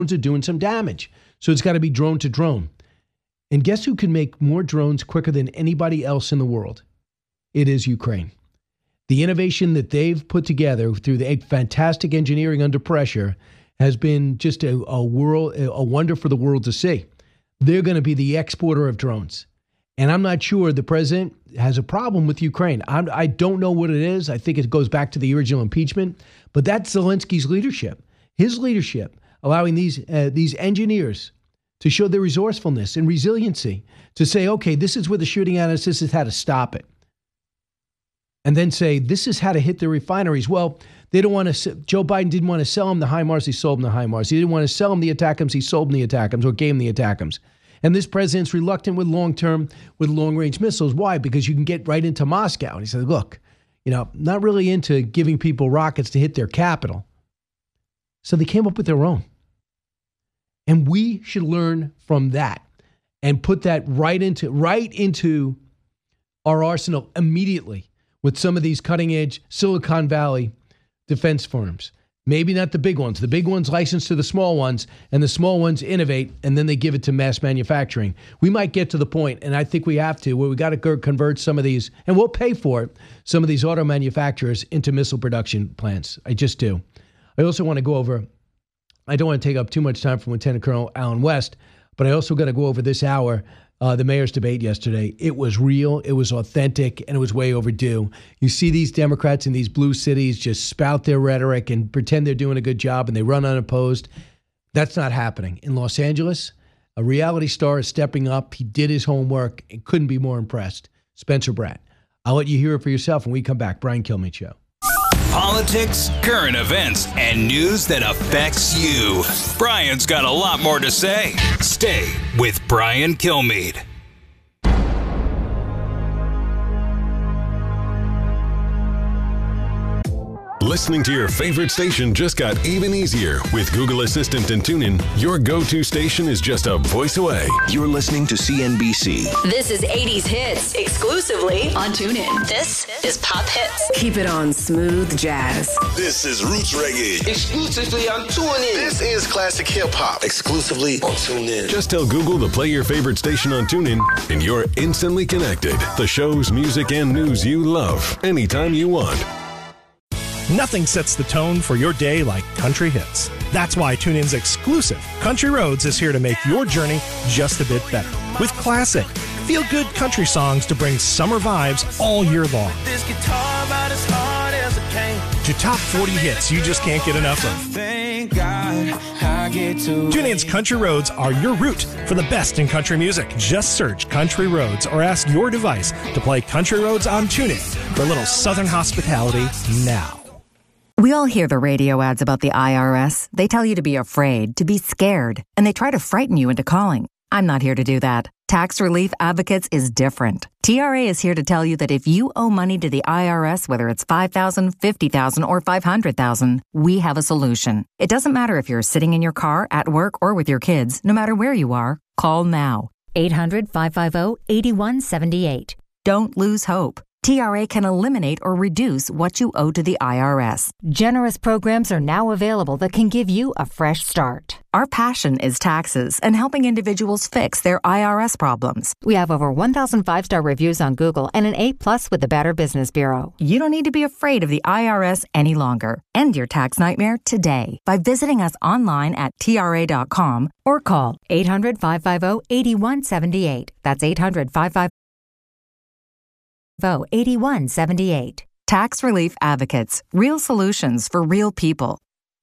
are doing some damage. So it's got to be drone to drone. And guess who can make more drones quicker than anybody else in the world? It is Ukraine. The innovation that they've put together through the fantastic engineering under pressure has been just a wonder for the world to see. They're going to be the exporter of drones. And I'm not sure the president has a problem with Ukraine. I don't know what it is. I think it goes back to the original impeachment. But that's Zelensky's leadership. His leadership, allowing these engineers to show their resourcefulness and resiliency, to say, okay, this is where the shooting at us, this is how to stop it. And then say, this is how to hit the refineries. Well, they don't want to. Joe Biden didn't want to sell them the HIMARS. He sold them the HIMARS. He didn't want to sell them the ATACMS. He sold them the ATACMS or gave them the ATACMS. And this president's reluctant with long-range missiles. Why? Because you can get right into Moscow. And he said, look, not really into giving people rockets to hit their capital. So they came up with their own. And we should learn from that and put that right into our arsenal immediately with some of these cutting-edge Silicon Valley defense firms. Maybe not the big ones. The big ones license to the small ones, and the small ones innovate, and then they give it to mass manufacturing. We might get to the point, and I think we have to, where we got to convert some of these, and we'll pay for it, some of these auto manufacturers into missile production plants. I just do. I also want to go over, I don't want to take up too much time from Lieutenant Colonel Allen West, but I also got to go over this hour, the mayor's debate yesterday. It was real, it was authentic, and it was way overdue. You see these Democrats in these blue cities just spout their rhetoric and pretend they're doing a good job, and they run unopposed. That's not happening. In Los Angeles, a reality star is stepping up. He did his homework and couldn't be more impressed. Spencer Bratt. I'll let you hear it for yourself when we come back. Brian Kilmeade Show. Politics, current events, and news that affects you. Brian's got a lot more to say. Stay with Brian Kilmeade. Listening to your favorite station just got even easier. With Google Assistant and TuneIn, your go-to station is just a voice away. You're listening to CNBC. This is 80s Hits, exclusively on TuneIn. This is Pop Hits. Keep it on smooth jazz. This is Roots Reggae, exclusively on TuneIn. This is Classic Hip Hop, exclusively on TuneIn. Just tell Google to play your favorite station on TuneIn, and you're instantly connected. The shows, music, and news you love, anytime you want. Nothing sets the tone for your day like country hits. That's why TuneIn's exclusive Country Roads is here to make your journey just a bit better. With classic, feel-good country songs to bring summer vibes all year long. To top 40 hits you just can't get enough of. TuneIn's Country Roads are your route for the best in country music. Just search Country Roads or ask your device to play Country Roads on TuneIn for a little southern hospitality now. We all hear the radio ads about the IRS. They tell you to be afraid, to be scared, and they try to frighten you into calling. I'm not here to do that. Tax Relief Advocates is different. TRA is here to tell you that if you owe money to the IRS, whether it's $5,000, $50,000, or $500,000, we have a solution. It doesn't matter if you're sitting in your car, at work, or with your kids. No matter where you are, call now. 800-550-8178. Don't lose hope. TRA can eliminate or reduce what you owe to the IRS. Generous programs are now available that can give you a fresh start. Our passion is taxes and helping individuals fix their IRS problems. We have over 1,000 5-star reviews on Google and an A+ with the Better Business Bureau. You don't need to be afraid of the IRS any longer. End your tax nightmare today by visiting us online at TRA.com or call 800-550-8178. That's 800-550-8178. Tax Relief Advocates. Real solutions for real people.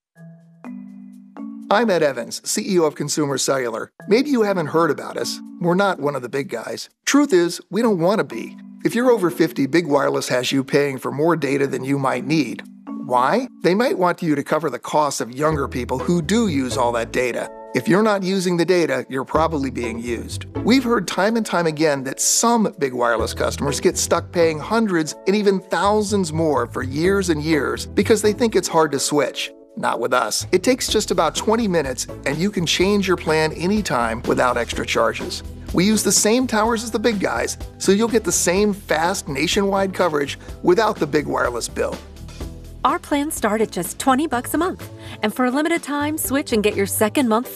I'm Ed Evans, CEO of Consumer Cellular. Maybe you haven't heard about us. We're not one of the big guys. Truth is, we don't want to be. If you're over 50, Big Wireless has you paying for more data than you might need. Why? They might want you to cover the costs of younger people who do use all that data. If you're not using the data, you're probably being used. We've heard time and time again that some Big Wireless customers get stuck paying hundreds and even thousands more for years and years because they think it's hard to switch. Not with us. It takes just about 20 minutes and you can change your plan anytime without extra charges. We use the same towers as the big guys, so you'll get the same fast nationwide coverage without the Big Wireless bill. Our plans start at just $20 a month. And for a limited time, switch and get your second month